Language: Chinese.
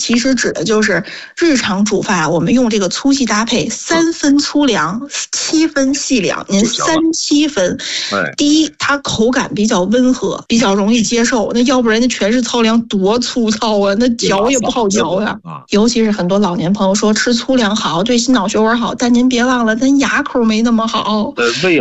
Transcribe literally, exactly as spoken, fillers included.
其实指的就是日常煮饭，我们用这个粗细搭配，三分粗粮，七分细粮，您三七分。第一，它口感比较温和，比较容易接受。那要不然那全是糙粮，多粗糙啊，那嚼也不好嚼呀。尤其是很多老年朋友说吃粗粮好，对心脑血管好，但您别忘了，咱牙口没那么好。 胃